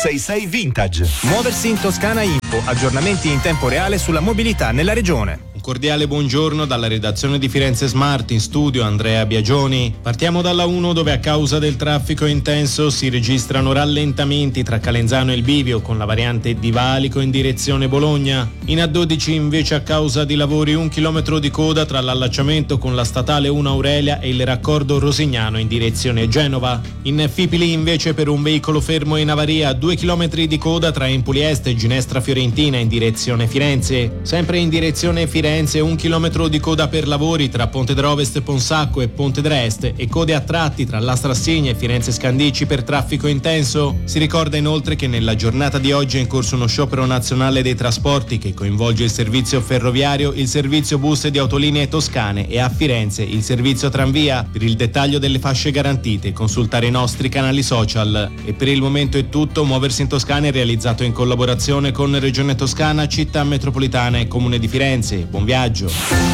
66 Vintage. Muoversi in Toscana Info, aggiornamenti in tempo reale sulla mobilità nella regione. Un cordiale buongiorno dalla redazione di Firenze Smart, in studio Andrea Biagioni. Partiamo dalla 1, dove a causa del traffico intenso si registrano rallentamenti tra Calenzano e il Bivio con la variante di Valico in direzione Bologna. In A12 invece a causa di lavori 1 chilometro di coda tra l'allacciamento con la statale 1 Aurelia e il raccordo Rosignano in direzione Genova. In Fipili invece per un veicolo fermo in avaria 2 chilometri di coda tra Empoli Est e Ginestra Fiorentina in direzione Firenze. Sempre in direzione Firenze 1 chilometro di coda per lavori tra Ponte d'Rovest Ponsacco e Ponte d'Est e code a tratti tra Lastra Assigna e Firenze Scandicci per traffico intenso. Si ricorda inoltre che nella giornata di oggi è in corso uno sciopero nazionale dei trasporti che coinvolge il servizio ferroviario, il servizio bus di autolinee toscane e a Firenze il servizio tranvia. Per il dettaglio delle fasce garantite consultare i nostri canali social. E per il momento è tutto. Muoversi in Toscana è realizzato in collaborazione con Regione Toscana, Città Metropolitana e Comune di Firenze. Buon viaggio.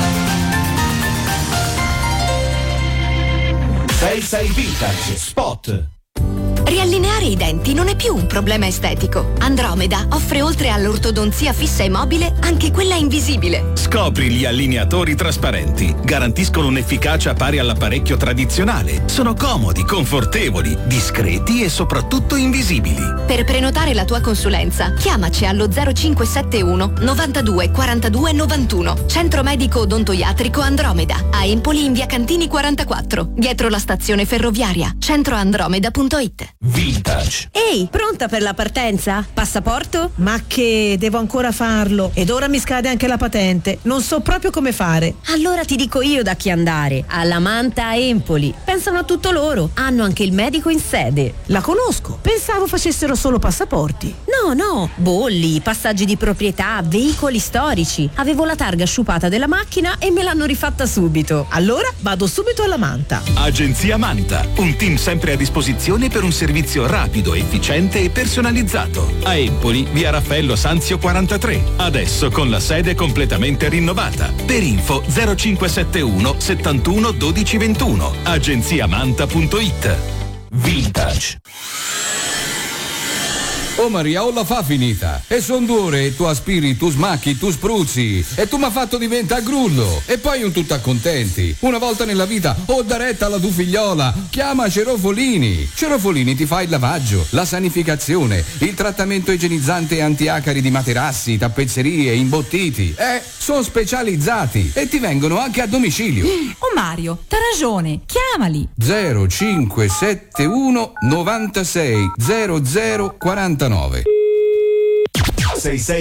66 Vintage Spot. Riallineare i denti non è più un problema estetico. Andromeda offre, oltre all'ortodonzia fissa e mobile, anche quella invisibile. Scopri gli allineatori trasparenti. Garantiscono un'efficacia pari all'apparecchio tradizionale. Sono comodi, confortevoli, discreti e soprattutto invisibili. Per prenotare la tua consulenza, chiamaci allo 0571 92 42 91. Centro Medico Odontoiatrico Andromeda. A Empoli in via Cantini 44, dietro la stazione ferroviaria. centroandromeda.it. Vintage. Ehi, pronta per la partenza? Passaporto? Ma che, devo ancora farlo. Ed ora mi scade anche la patente. Non so proprio come fare. Allora ti dico io da chi andare. Alla Manta a Empoli. Pensano a tutto loro. Hanno anche il medico in sede. La conosco. Pensavo facessero solo passaporti. No, bolli, passaggi di proprietà, veicoli storici. Avevo la targa sciupata della macchina e me l'hanno rifatta subito. Allora vado subito alla Manta. Agenzia Manta, un team sempre a disposizione per un servizio rapido, efficiente e personalizzato. A Empoli, via Raffaello Sanzio 43. Adesso con la sede completamente rinnovata. Per info 0571 71 12 21. agenziamanta.it. Vintage. Oh Maria, la fa finita. E son 2 ore, tu aspiri, tu smacchi, tu spruzzi. E tu m'ha fatto diventare grullo. E poi un tutta contenti. Una volta nella vita, da retta alla tua figliola. Chiama Cerofolini. Cerofolini ti fa il lavaggio, la sanificazione, il trattamento igienizzante e antiacari di materassi, tappezzerie, imbottiti. Sono specializzati e ti vengono anche a domicilio. Oh Mario, t'ha ragione. Chiamali. 0571 96 00 49. 66